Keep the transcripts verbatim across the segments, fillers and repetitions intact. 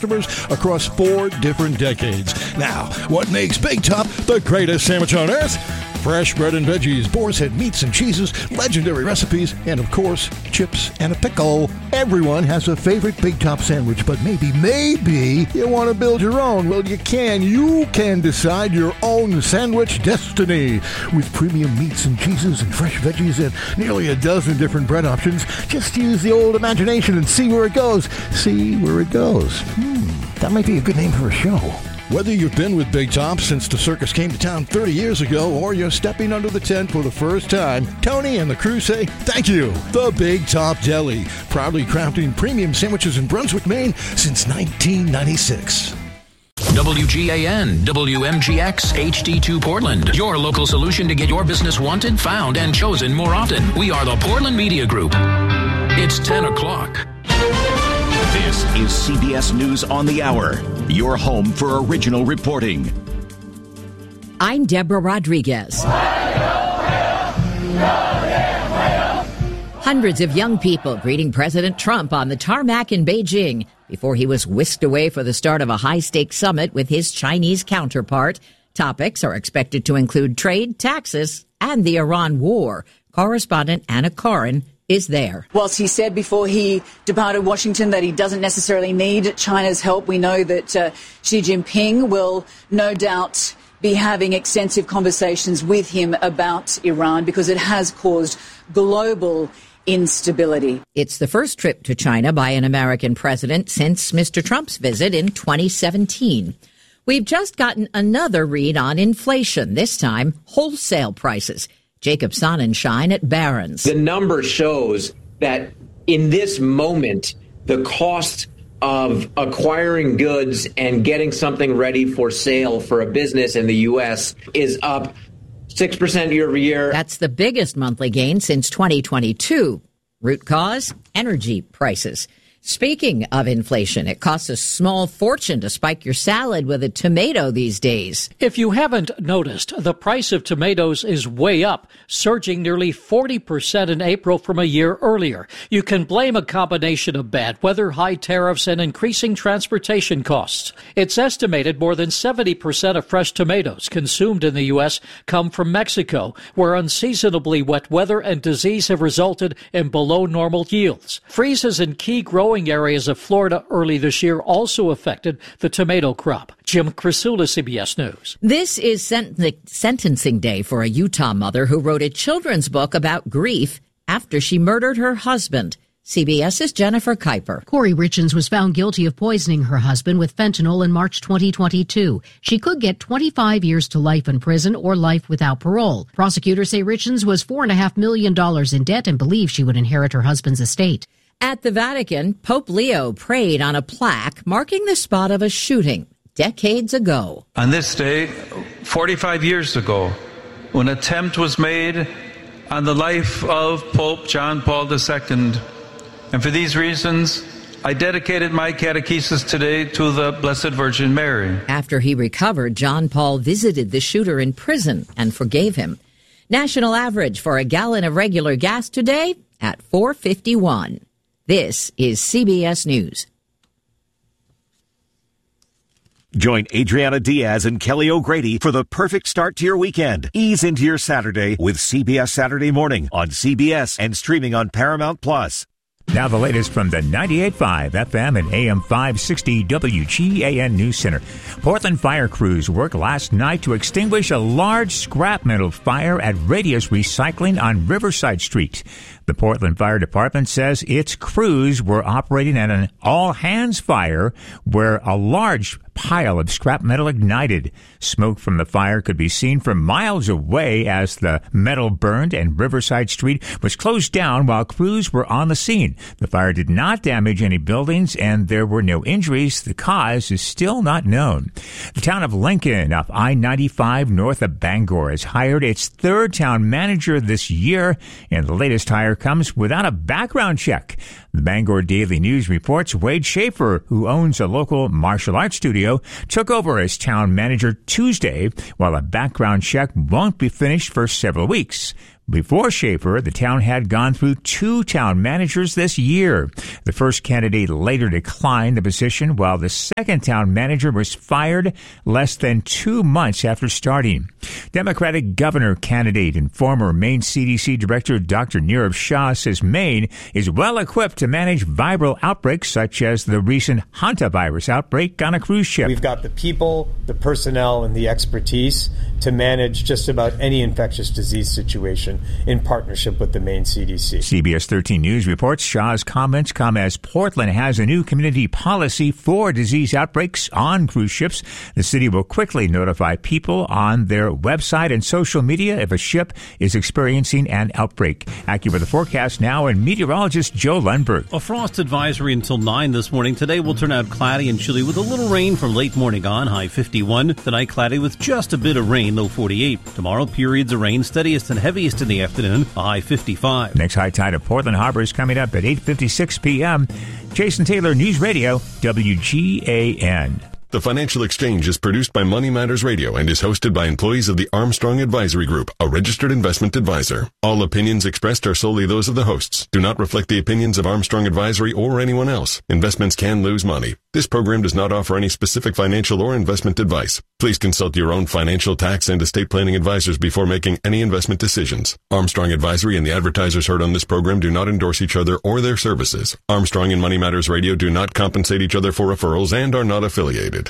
customers across four different decades. Now, what makes Big Top the greatest sandwich on earth? Fresh bread and veggies, boar's head meats and cheeses, legendary recipes, and of course, chips and a pickle. Everyone has a favorite Big Top sandwich, but maybe, maybe you want to build your own. Well, you can. You can decide your own sandwich destiny. With premium meats and cheeses and fresh veggies and nearly a dozen different bread options, just use the old imagination and see where it goes. See where it goes. Hmm, that might be a good name for a show. Whether you've been with Big Top since the circus came to town thirty years ago or you're stepping under the tent for the first time, Tony and the crew say thank you. The Big Top Deli, proudly crafting premium sandwiches in Brunswick, Maine since nineteen ninety-six. W G A N, W M G X, H D two Portland. Your local solution to get your business wanted, found, and chosen more often. We are the Portland Media Group. It's ten o'clock. This is C B S News on the Hour, your home for original reporting. I'm Deborah Rodriguez. Hundreds of young people greeting President Trump on the tarmac in Beijing before he was whisked away for the start of a high-stakes summit with his Chinese counterpart. Topics are expected to include trade, taxes, and the Iran war. Correspondent Anna Corin is there. Whilst he said before he departed Washington that he doesn't necessarily need China's help, we know that uh, Xi Jinping will no doubt be having extensive conversations with him about Iran because it has caused global instability. It's the first trip to China by an American president since Mister Trump's visit in twenty seventeen. We've just gotten another read on inflation, this time wholesale prices. Jacob Sonnenschein at Barron's. The number shows that in this moment, the cost of acquiring goods and getting something ready for sale for a business in the U S is up six percent year over year. That's the biggest monthly gain since twenty twenty-two. Root cause? Energy prices. Speaking of inflation, it costs a small fortune to spike your salad with a tomato these days. If you haven't noticed, the price of tomatoes is way up, surging nearly forty percent in April from a year earlier. You can blame a combination of bad weather, high tariffs, and increasing transportation costs. It's estimated more than seventy percent of fresh tomatoes consumed in the U S come from Mexico, where unseasonably wet weather and disease have resulted in below normal yields. Freezes in key growing areas of Florida early this year also affected the tomato crop. Jim Krasula, C B S News. This is sent- sentencing day for a Utah mother who wrote a children's book about grief after she murdered her husband. CBS's Jennifer Kuiper. Corey Richens was found guilty of poisoning her husband with fentanyl in March twenty twenty-two. She could get twenty-five years to life in prison or life without parole. Prosecutors say Richens was four point five million dollars in debt and believe she would inherit her husband's estate. At the Vatican, Pope Leo prayed on a plaque marking the spot of a shooting decades ago. On this day, forty-five years ago, an attempt was made on the life of Pope John Paul the Second. And for these reasons, I dedicated my catechesis today to the Blessed Virgin Mary. After he recovered, John Paul visited the shooter in prison and forgave him. National average for a gallon of regular gas today at four fifty-one. This is C B S News. Join Adriana Diaz and Kelly O'Grady for the perfect start to your weekend. Ease into your Saturday with C B S Saturday Morning on C B S and streaming on Paramount Plus. Now the latest from the ninety-eight point five F M and A M five sixty W G A N News Center. Portland fire crews worked last night to extinguish a large scrap metal fire at Radius Recycling on Riverside Street. The Portland Fire Department says its crews were operating at an all-hands fire where a large pile of scrap metal ignited. Smoke from the fire could be seen from miles away as the metal burned and Riverside Street was closed down while crews were on the scene. The fire did not damage any buildings and there were no injuries. The cause is still not known. The town of Lincoln off I ninety-five north of Bangor has hired its third town manager this year, and the latest hire comes without a background check. The Bangor Daily News reports Wade Schaefer, who owns a local martial arts studio, took over as town manager Tuesday, while a background check won't be finished for several weeks. Before Schaefer, the town had gone through two town managers this year. The first candidate later declined the position, while the second town manager was fired less than two months after starting. Democratic governor candidate and former Maine C D C director Doctor Nirav Shah says Maine is well equipped to manage viral outbreaks such as the recent hantavirus outbreak on a cruise ship. We've got the people, the personnel, and the expertise to manage just about any infectious disease situation in partnership with the Maine C D C. C B S thirteen News reports Shah's comments come as Portland has a new community policy for disease outbreaks on cruise ships. The city will quickly notify people on their website and social media if a ship is experiencing an outbreak. Accurate the forecast now, and meteorologist Joe Lundberg. A frost advisory until nine this morning. Today will turn out cloudy and chilly with a little rain from late morning on, high fifty-one. Tonight cloudy with just a bit of rain, low forty-eight. Tomorrow periods of rain, steadiest and heaviest in the afternoon, a high fifty-five. Next high tide of Portland Harbor is coming up at eight fifty-six p.m. Jason Taylor, News Radio, W G A N. The Financial Exchange is produced by Money Matters Radio and is hosted by employees of the Armstrong Advisory Group, a registered investment advisor. All opinions expressed are solely those of the hosts, do not reflect the opinions of Armstrong Advisory or anyone else. Investments can lose money. This program does not offer any specific financial or investment advice. Please consult your own financial, tax, and estate planning advisors before making any investment decisions. Armstrong Advisory and the advertisers heard on this program do not endorse each other or their services. Armstrong and Money Matters Radio do not compensate each other for referrals and are not affiliated.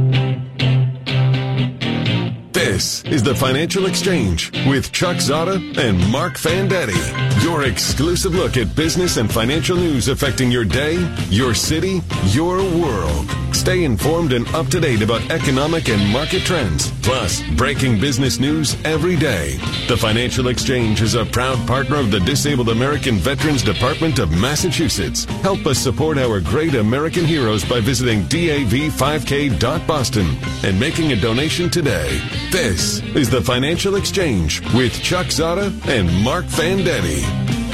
This is the Financial Exchange with Chuck Zada and Mark Fandetti. Your exclusive look at business and financial news affecting your day, your city, your world. Stay informed and up to date about economic and market trends, plus breaking business news every day. The Financial Exchange is a proud partner of the Disabled American Veterans Department of Massachusetts. Help us support our great American heroes by visiting D A V five K dot Boston and making a donation today. This is the Financial Exchange with Chuck Zada and Mark Fandetti.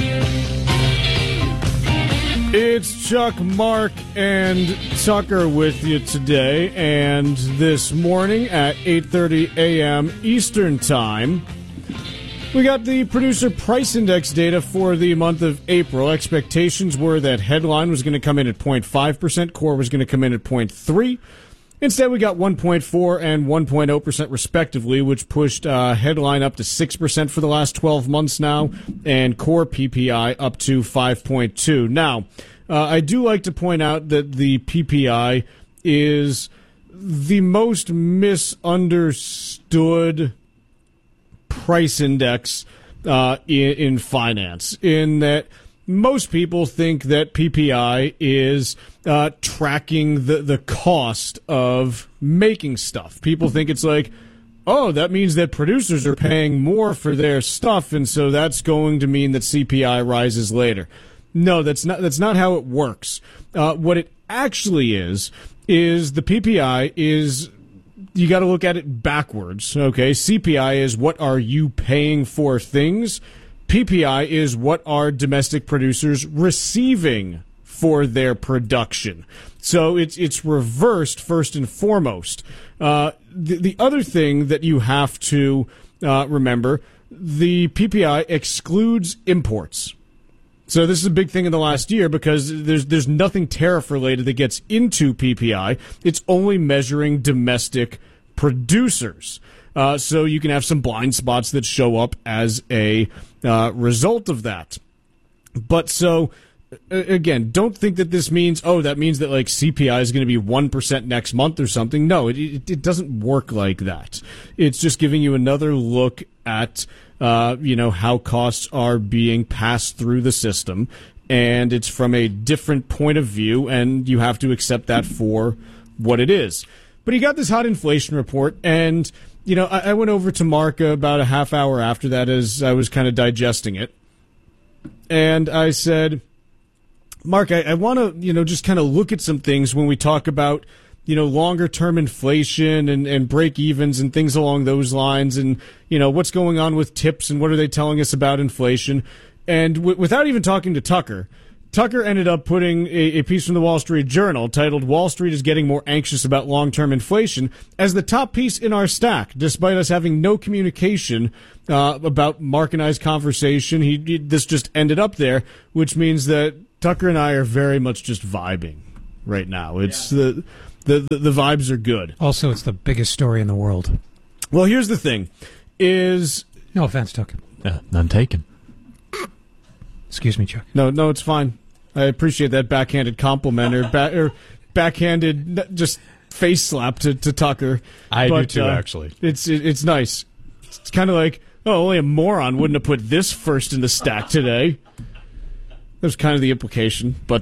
It's Chuck, Mark, and Tucker with you today, and this morning at eight thirty a.m. Eastern Time, we got the Producer Price Index data for the month of April. Expectations were that headline was going to come in at zero point five percent, core was going to come in at zero point three. Instead, we got one point four and one point zero percent respectively, which pushed uh, headline up to six percent for the last twelve months now, and core P P I up to five point two. Now, uh, I do like to point out that the P P I is the most misunderstood price index uh, in, in finance, in that most people think that P P I is uh, tracking the, the cost of making stuff. People think it's like, oh, that means that producers are paying more for their stuff, and so that's going to mean that C P I rises later. No, that's not that's not how it works. Uh, what it actually is, is the P P I is, you got to look at it backwards, okay? C P I is what are you paying for things. P P I is what are domestic producers receiving for their production. So it's it's reversed first and foremost. Uh, the, the other thing that you have to uh, remember, the P P I excludes imports. So this is a big thing in the last year because there's there's nothing tariff related that gets into P P I. It's only measuring domestic producers. Uh, so you can have some blind spots that show up as a uh, result of that. But so, again, don't think that this means, oh, that means that like C P I is going to be one percent next month or something. No, it, it, it doesn't work like that. It's just giving you another look at, uh, you know, how costs are being passed through the system. And it's from a different point of view, and you have to accept that for what it is. But he got this hot inflation report, and you know, I went over to Mark about a half hour after that as I was kind of digesting it. And I said, Mark, I, I want to, you know, just kind of look at some things when we talk about, you know, longer term inflation and, and break evens and things along those lines. And, you know, what's going on with tips and what are they telling us about inflation? And w- without even talking to Tucker, Tucker ended up putting a, a piece from the Wall Street Journal titled "Wall Street is Getting More Anxious About Long-Term Inflation" as the top piece in our stack, despite us having no communication uh, about Mark and I's conversation. He, he this just ended up there, which means that Tucker and I are very much just vibing right now. It's yeah. the, the the the vibes are good. Also, it's the biggest story in the world. Well, here's the thing: is no offense, Tucker. Uh, none taken. Excuse me, Chuck. No, no, it's fine. I appreciate that backhanded compliment or, ba- or backhanded just face slap to, to Tucker. I but, do too, uh, actually. It's it, it's nice. It's kind of like, oh, only a moron wouldn't have put this first in the stack today. That was kind of the implication, but